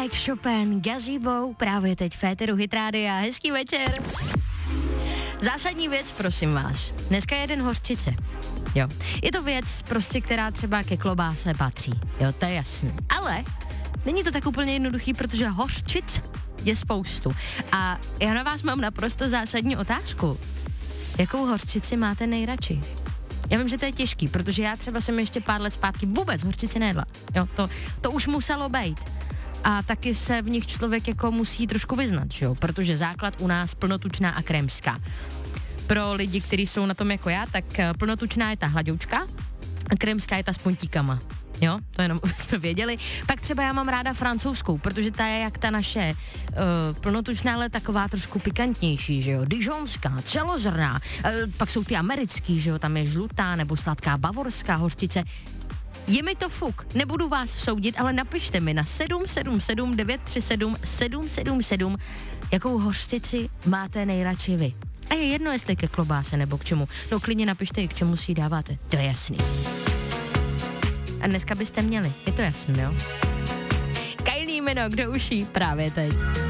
Alex Chopin, Gazebo, právě teď Féteru Hit Rádia. Hezký večer. Zásadní věc, prosím vás. Dneska je den hořčice. Jo. Je to věc prostě, která třeba ke klobáse patří. Jo, to je jasný. Ale není to tak úplně jednoduchý, protože hořčic je spoustu. A já na vás mám naprosto zásadní otázku. Jakou hořčici máte nejradši? Já vím, že to je těžký, protože já třeba jsem ještě pár let zpátky vůbec hořčici nejedla. Jo, to už muselo být. A taky se v nich člověk jako musí trošku vyznat, že jo? Protože základ u nás plnotučná a krémská. Pro lidi, kteří jsou na tom jako já, tak plnotučná je ta hladoučka a krémská je ta s puntíkama. Jo, to jenom jsme věděli. Pak třeba já mám ráda francouzskou, protože ta je jak ta naše plnotučná, ale taková trošku pikantnější, že jo, dijonská, celozrná. Pak jsou ty americký, že jo, tam je žlutá nebo sladká bavorská hořčice. Je mi to fuk, nebudu vás soudit, ale napište mi na 777 937 777, jakou hořčici máte nejradši vy. A je jedno, jestli ke klobáse nebo k čemu. No klidně napište i k čemu si ji dáváte, to je jasný. A dneska byste měli, je to jasný, jo? Kylie Minogue do uší právě teď.